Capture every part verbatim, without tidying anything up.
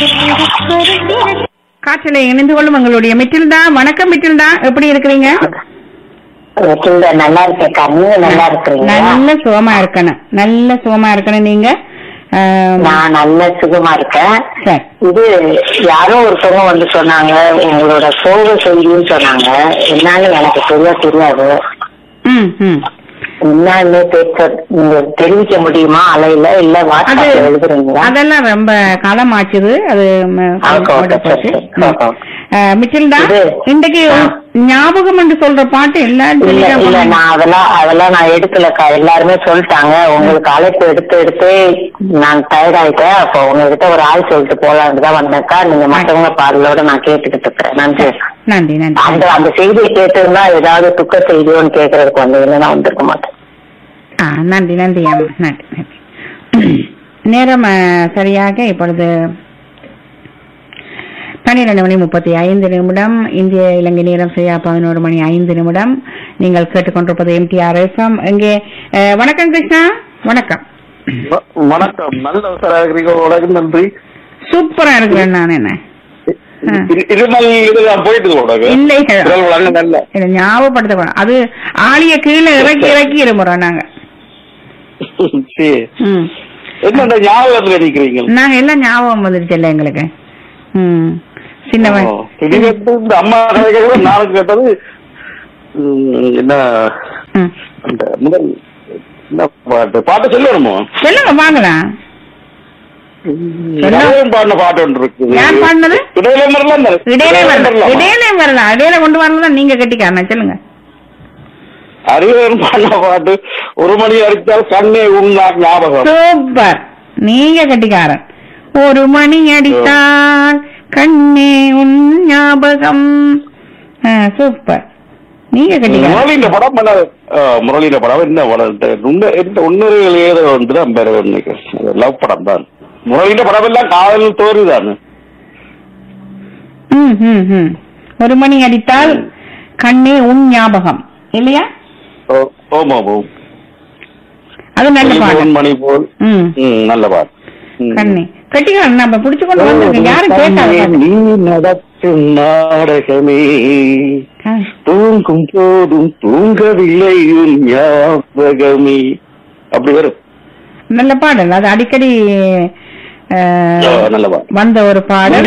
காற்றலை இணைந்து கொள்ளும் எங்களுடைய மிட்டில்டா. வணக்கம் மிட்டில்டா, எப்படி இருக்கிறீங்க? நல்லா இருக்கேக்கா, நீங்க நல்லா இருக்கிறீங்க? நல்ல சுகமா இருக்கணும், நல்ல சுகமா இருக்கணும். நீங்க? நான் நல்ல சுகமா இருக்கேன். இது யாரோ ஒருத்தவங்க வந்து சொன்னாங்க, உங்களோட சோக செய்தின்னு சொன்னாங்க. என்னன்னு எனக்கு சரியா தெரியாது. என்னன்னு நீங்க தெரிவிக்க முடியுமா? அலையில இல்ல வாட்ஸ்அப்ல எழுதுறீங்களா? அதெல்லாம் ரொம்ப காலம் ஆச்சுது. அது மிச்சில்டா, இன்றைக்கு ஞாபகம் என்று சொல்ற பாட்டு எல்லாரும் இல்ல, நான் அதெல்லாம் அதெல்லாம் நான் எடுக்கலக்கா. எல்லாருமே சொல்லிட்டாங்க. உங்களுக்கு அழைப்பு எடுத்து எடுத்து நான் டயர்ட் ஆயிட்டேன். அப்ப உங்ககிட்ட ஒரு ஆள் சொல்லிட்டு போலான்னு தான் வந்தேக்கா. நீங்க மற்றவங்க பாடலோட நான் கேட்டுக்கிட்டு இருக்கிறேன். நன்றி நன்றி நன்றி. அந்த அந்த செய்தியை கேட்டிருந்தா ஏதாவது துக்க செய்தியோன்னு கேட்கறதுக்கு வந்து இல்லைன்னா வந்திருக்க மாட்டேன். நன்றி நன்றி நன்றி நன்றி. நேரம் சரியாக இப்பொழுது பன்னிரண்டு மணி முப்பத்தி ஐந்து நிமிடம். இந்திய இலங்கை நேரம் சரியா பதினோரு மணி ஐந்து நிமிடம். நீங்கள் கேட்டுக்கொண்டிருப்பது எம்டிஆர் எஃப்எம். இங்கே வணக்கம் கிருஷ்ணா. வணக்கம் வணக்கம். நல்ல நன்றி. சூப்பரா இருக்கிறேன் நான். என்ன ஞாபகப்படுத்த அது ஆளிய கீழே இறக்கி இறக்கி இருமுறோம் நாங்க. நாங்க எல்லாம் ஞாபகம் வந்துருச்சு இல்ல எங்களுக்கு. சின்னவன் அம்மா நானும் கேட்டது என்ன முதல் பாட்டு பாட்டு சொல்லணுமோ? சொல்லுங்க வாங்கலாம். பாடின பாட்டு ஒன்று இருக்கு. யார் பாடினது? இடையிலே வரலாம், இடையிலே வரலாம், இடையிலே வரலாம். இடையில கொண்டு வரலாம். நீங்க கட்டிக்காரன சொல்லுங்க. அறிவன் பாடின பாட்டு ஒரு மணி அடித்தால் கண்ணே உண்ணா ஞாபகம். சூப்பர். நீங்க கட்டிக்காரன். ஒரு மணி அடித்தால் கண்ணே உன் ஞாபகம். சூப்பர். நீங்க கட்டிக்காரன். முரளியில படம் பண்ண முரளியில படம் என்ன ஒன்னு ஏதோ வந்து லவ் படம் தான். முரளியில படம் எல்லாம் காதல் தோறுதானு. ஒரு மணி அடித்தால் கண்ணே உன் ஞாபகம் இல்லையா? ஓமா அது நல்ல பாட்டு. மணி போல் நல்ல பாட்டு. கண்ணே கட்டிக்காரன் நம்ம பிடிச்சு கொண்டு வந்திருக்கோம். யாரும் கேட்டாங்க. நீ நடத்தும் நாடகமே தூங்கும் போதும் தூங்கவில்லை உன் ஞாபகமே. அப்படி வரும். நல்ல பாடல். அது அடிக்கடி வந்த ஒரு பாடல்.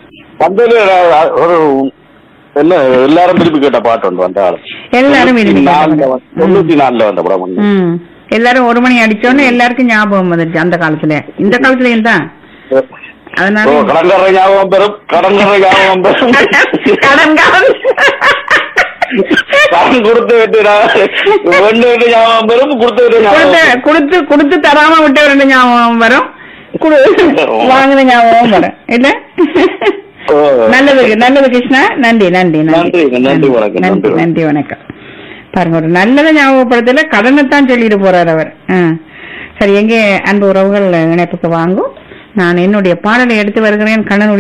எல்லாரும் விரும்பி கேட்ட பாட்டு ஒன்று வந்த ஆளு. எல்லாரும் தொண்ணூத்தி நாலுல வந்த படம். எல்லாரும் ஒரு மணி அடிச்சோன்னு எல்லாருக்கும் ஞாபகம் வந்துருச்சு அந்த காலத்துல. இந்த காலத்துலயும் தான். அதனால கடற்கரை ஞாபகம் பெறும். கடற்கரை ஞாபகம் பெறும். கடன் கொடுத்து விட்டு ஞாபகம் வரும். கொடுத்து கொடுத்து தராம விட்டு ரெண்டு ஞாபகம் வரும். வாங்கின ஞாபகம் வரும் இல்ல. நல்லது நல்லது கிருஷ்ணா. நன்றி நன்றி நன்றி நன்றி நன்றி நன்றி வணக்கம். பாருங்க, ஒரு நல்லதை ஞாபகப்படுத்தல கடனைத்தான் சொல்லிட்டு போறாரு அவர். சரி, எங்கே அன்பு உறவுகள் இணைப்புக்கு வாங்கும். நான் என்னுடைய பாடலை எடுத்து வருகிறேன். கண்ணனுடைய